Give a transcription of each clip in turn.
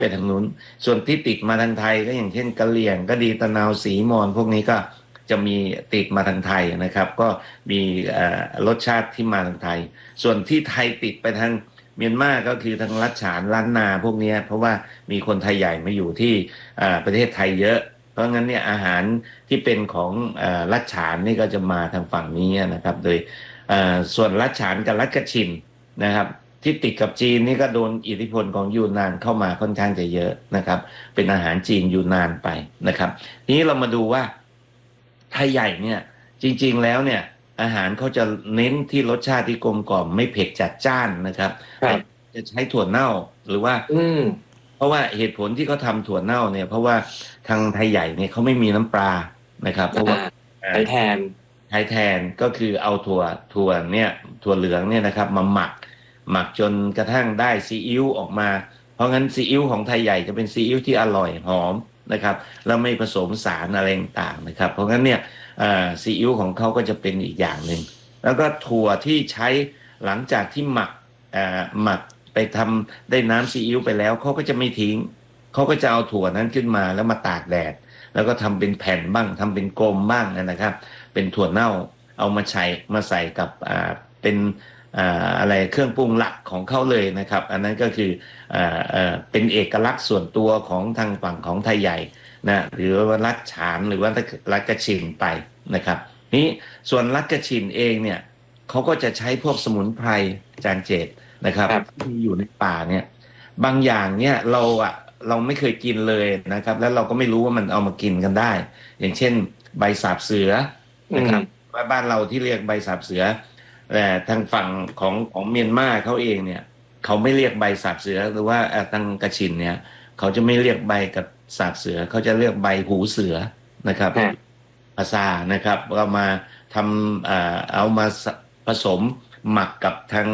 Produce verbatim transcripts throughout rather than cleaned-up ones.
ไปทางนู้นส่วนที่ติดมาทางไทยก็อย่างเช่นกะเหรี่ยงก็ดีตะนาวสีมอญพวกนี้ก็จะมีติดมาทางไทยนะครับก็มีรสชาติที่มาทางไทยส่วนที่ไทยติดไปทางเมียนมาก็คือทางลัดฉานล้านนาพวกนี้เพราะว่ามีคนไทยใหญ่มาอยู่ที่ประเทศไทยเยอะเพราะงั้นเนี่ยอาหารที่เป็นของลัดฉานนี่ก็จะมาทางฝั่งนี้นะครับโดยส่วนลัดฉานกับลัดกระชินนะครับที่ติดกับจีนนี่ก็โดนอิทธิพลของยูนนานเข้ามาค่อนข้างจะเยอะนะครับเป็นอาหารจีนยูนนานไปนะครับทีนี้เรามาดูว่าไทยใหญ่เนี่ยจริงๆแล้วเนี่ยอาหารเขาจะเน้นที่รสชาติที่กลมกล่อมไม่เผ็ดจัดจ้านนะครับจะใช้ถั่วเน่าหรือว่าเพราะว่าเหตุผลที่เขาทำถั่วเน่าเนี่ยเพราะว่าทางไทยใหญ่เนี่ยเขาไม่มีน้ำปลานะครับเพราะว่าใช้แทนใช้แทนก็คือเอาถั่วถั่วเนี่ยถั่วเหลืองเนี่ยนะครับมาหมักหมักจนกระทั่งได้ซีอิ๊วออกมาเพราะงั้นซีอิ๊วของไทยใหญ่จะเป็นซีอิ๊วที่อร่อยหอมนะครับแล้วไม่ผสมสารอะไรต่างๆนะครับเพราะงั้นเนี่ยซีอิ๊วของเขาก็จะเป็นอีกอย่างหนึ่งแล้วก็ถั่วที่ใช้หลังจากที่หมักหมักไปทำได้น้ำซีอิ๊วไปแล้วเขาก็จะไม่ทิ้งเขาก็จะเอาถั่วนั้นขึ้นมาแล้วมาตากแดดแล้วก็ทำเป็นแผ่นบ้างทำเป็นกลมบ้างนะครับเป็นถั่วเน่าเอามาใช้มาใส่กับเป็นอะไรเครื่องปรุงหลักของเขาเลยนะครับอันนั้นก็คือเป็นเอกลักษณ์ส่วนตัวของทางฝั่งของไทยใหญ่นะหรือว่าลัดฉานหรือว่าลัดกระชินไปนะครับนี้ส่วนลัดกระชินเองเนี่ยเขาก็จะใช้พวกสมุนไพรจานเจตนะครับที่อยู่ในป่าเนี่ยบางอย่างเนี่ยเราอะเราไม่เคยกินเลยนะครับแล้วเราก็ไม่รู้ว่ามันเอามากินกันได้อย่างเช่นใบสาบเสือนะครับบ้านเราที่เรียกใบสาบเสือแต่ทางฝั่งของของเมียนมาเขาเองเนี่ยเขาไม่เรียกใบสาบเสือหรือว่าทางกระชินเนี่ยเขาจะไม่เรียกใบกับสาบเสือเขาจะเรียกใบหูเสือนะครับภาษานะครับเรามาทำเอามาผสมหมักกับทาง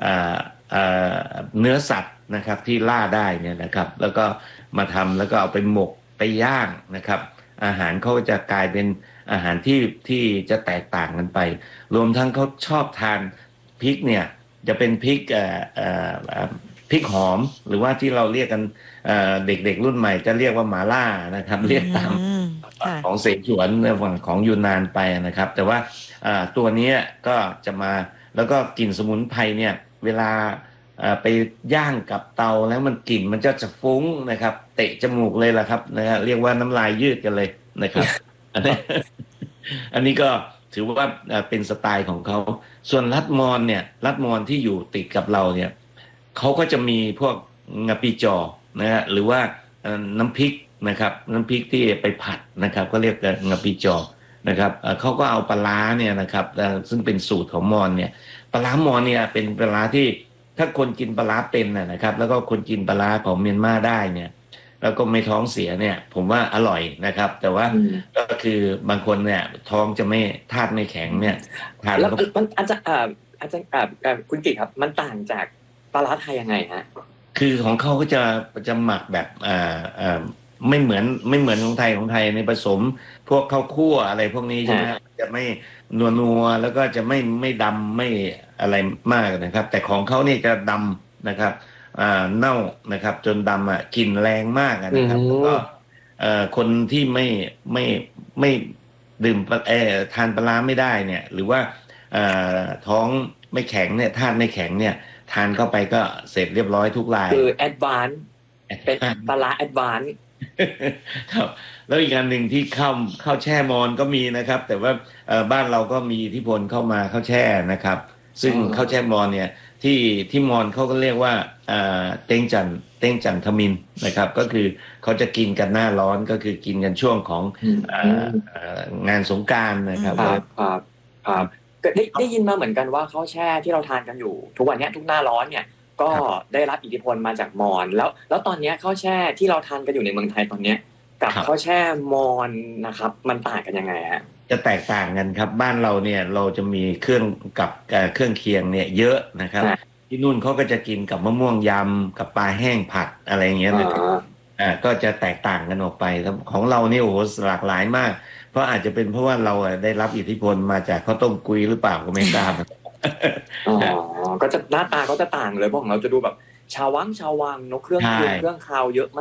เนื้อสัตว์นะครับที่ล่าได้เนี่ยนะครับแล้วก็มาทำแล้วก็เอาไปหมกไปย่างนะครับอาหารเขาจะกลายเป็นอาหารที่ที่จะแตกต่างกันไปรวมทั้งเขาชอบทานพริกเนี่ยจะเป็นพริกเอ่อเอ่อพริกหอมหรือว่าที่เราเรียกกันเด็กๆรุ่นใหม่จะเรียกว่าหมาล่านะครับเรียกตามของเสฉวนฝั่งของยูนนานไปนะครับแต่ว่าตัวนี้ก็จะมาแล้วก็กลิ่นสมุนไพรเนี่ยเวลาไปย่างกับเตาแล้วมันกลิ่นมันจะจะฟุ้งนะครับเตะจมูกเลยล่ะครับนะฮะเรียกว่าน้ำลายยืดกันเลยนะครับอันนี้อันนี้ก็ถือว่าเป็นสไตล์ของเขาส่วนรัดมอนเนี่ยรัดมอนที่อยู่ติดกับเราเนี่ยเขาก็จะมีพวกงาปีจอนะฮะหรือว่าน้ำพริกนะครับน้ำพริกที่ไปผัดนะครับก็เรียกงาปีจอนะครับเขาก็เอาปลาร้าเนี่ยนะครับซึ่งเป็นสูตรของมอนเนี่ยปลาร้ามอนเนี่ยเป็นปลาร้าที่ถ้าคนกินปลาร้าเป็นนะครับแล้วก็คนกินปลาร้าของเมียนมาได้เนี่ยแล้วก็ไม่ท้องเสียเนี่ยผมว่าอร่อยนะครับแต่ว่าก็คือบางคนเนี่ยท้องจะไม่ธาตุไม่แข็งเนี่ยทานแล้วมันอาจจะอ่าอาจจะอ่าคุณกิตครับมันต่างจากปลาร้าไทยยังไงฮะคือของเขาก็จะจะหมักแบบอ่าอ่าไม่เหมือนไม่เหมือนของไทยของไทยในผสมพวกข้าวคั่วอะไรพวกนี้ใช่ไหมจะไม่นัวนัวแล้วก็จะไม่ไม่ดำไม่อะไรมากนะครับแต่ของเขานี่จะดำนะครับอ่าเน่านะครับจนดำอ่ะกลิ่นแรงมากนะครับแล้วก็เอ่อคนที่ไม่ไม่ไม่ดื่มเอ่อทานปลาไม่ได้เนี่ยหรือว่าเอ่อท้องไม่แข็งเนี่ยธาตุไม่แข็งเนี่ยทานเข้าไปก็เสร็จเรียบร้อยทุกรายคือแอดวานซ์เป็นปลาแอดวานซ์ครับแล้วอีกอันหนึ่งที่ข้าวข้าวแช่มอนก็มีนะครับแต่ว่าบ้านเราก็มีอิทธิพลเข้ามาข้าวแช่นะครับซึ่งข้าวแช่มอนเนี่ยที่ที่มอนเขาก็เรียกว่าเต้งจันเต้งจันทมินนะครับก็คือเขาจะกินกันหน้าร้อนก็คือกินกันช่วงของงานสงกรานต์นะครับครับครับครับได้ได้ยินมาเหมือนกันว่าข้าวแช่ที่เราทานกันอยู่ทุกวันนี้ทุกหน้าร้อนเนี่ยก็ได้รับอิทธิพลมาจากมอญแล้วแล้วตอนนี้ข้าวแช่ที่เราทานกันอยู่ในเมืองไทยตอนนี้กับข้าวแช่มอญนะครับมันต่างกันยังไงฮะจะแตกต่างกันครับบ้านเราเนี่ยเราจะมีเครื่องกับเครื่องเคียงเนี่ยเยอะนะครับที่นู่นเขาก็จะกินกับมะม่วงยำกับปลาแห้งผัดอะไรอย่างเงี้ยนะครับอ่าก็จะแตกต่างกันออกไปของเราเนี่ยโอ้โหหลากหลายมากเพราะอาจจะเป็นเพราะว่าเราได้รับอิทธิพลมาจากข้าวต้มกุยหรือเปล่าก็ไม่ทราบอ๋อก็จะหน้าตาก็จะต่างเลยเพราะของเราจะดูแบบชาววังชาววังนกเครื่องเคียงเครื่องคาวเยอะมาก